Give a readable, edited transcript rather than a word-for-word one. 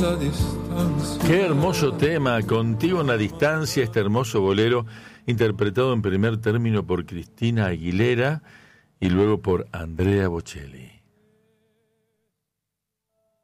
la distancia. Qué hermoso tema, Contigo en la distancia, este hermoso bolero interpretado en primer término por Cristina Aguilera y luego por Andrea Bocelli.